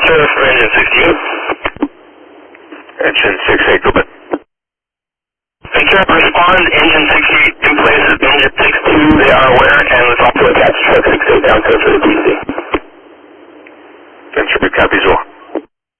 service for engine 68. Engine 68, go ahead. Ventura, respond, engine 68, two places, engine 62, they are aware, and let's also attach truck 68 down to the DC. Ventura, copies all.